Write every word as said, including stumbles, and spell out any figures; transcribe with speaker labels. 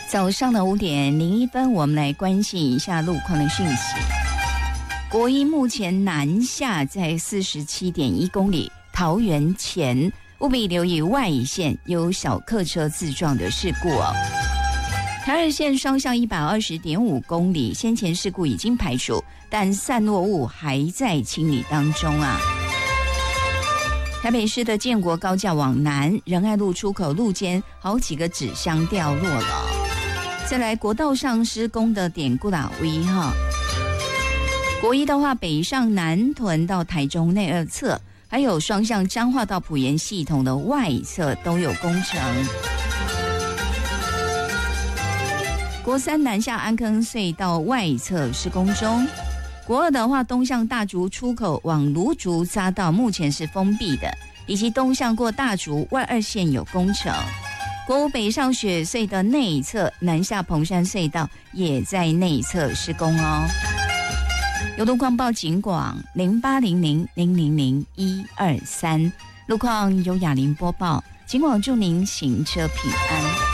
Speaker 1: 早上的五点零一分，我们来关心一下路况的讯息。国一目前南下在四十七点一公里，桃园前务必留意外线有小客车自撞的事故哦。台二线双向一百二十点五公里，先前事故已经排除，但散落物还在清理当中啊。台北市的建国高架往南仁爱路出口路肩好几个纸箱掉落了。再来国道上施工的典固啦 V 哈，国一的话北上南屯到台中内二侧，还有双向彰化到埔盐系统的外侧都有工程。国三南下安坑隧道外侧施工中。国二的话，东向大竹出口往芦竹匝道目前是封闭的，以及东向过大竹外二线有工程。国五北上雪隧的内侧，南下蓬山隧道也在内侧施工哦。有路况报警广零八零零零零零一二三，路况由雅玲播报，警广祝您行车平安。